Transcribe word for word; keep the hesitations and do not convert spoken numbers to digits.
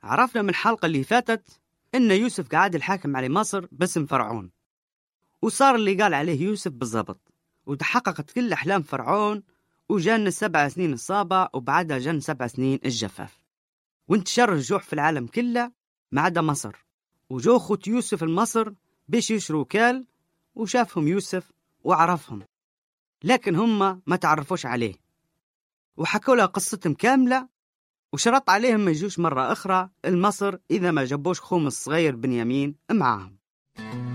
عرفنا من الحلقة اللي فاتت إن يوسف قاعد الحاكم على مصر باسم فرعون، وصار اللي قال عليه يوسف بالضبط، وتحققت كل أحلام فرعون، وجان السبع سنين الصابة، وبعدها جن سبع سنين الجفاف، وانتشر الجوع في العالم كله ما عدا مصر. وجو خوت يوسف المصر بيش يشروا كال، وشافهم يوسف وعرفهم، لكن هم ما تعرفوش عليه، وحكوا لها قصتهم كاملة، وشرط عليهم ما يجوش مرة أخرى المصر إذا ما جابوش خوم الصغير بنيامين معاهم.